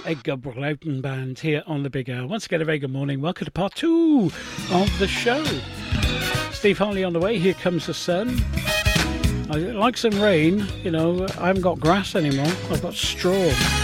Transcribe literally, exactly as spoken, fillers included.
Edgar Broughton Band here on the Big L. Once again, a very good morning. Welcome to part two of the show. Steve Harley on the way. Here comes the sun. I like some rain. You know, I haven't got grass anymore. I've got straw.